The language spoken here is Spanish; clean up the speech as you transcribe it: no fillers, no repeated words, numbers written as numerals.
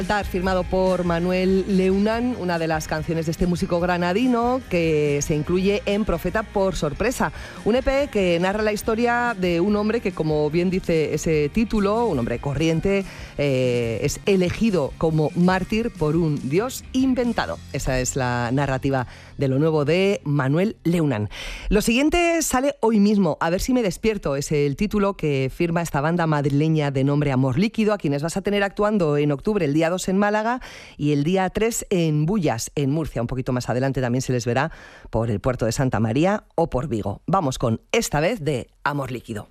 Firmado por Manuel Leunan, una de las canciones de este músico granadino que se incluye en Profeta por sorpresa. Un EP que narra la historia de un hombre que, como bien dice ese título, un hombre corriente, es elegido como mártir por un dios inventado. Esa es la narrativa de lo nuevo de Manuel Leunan. Lo siguiente sale hoy mismo, A ver si me despierto, es el título que firma esta banda madrileña de nombre Amor Líquido, a quienes vas a tener actuando en octubre, el día 2 en Málaga y el día 3 en Bullas, en Murcia. Un poquito más adelante también se les verá por el puerto de Santa María o por Vigo. Vamos con esta vez de Amor Líquido.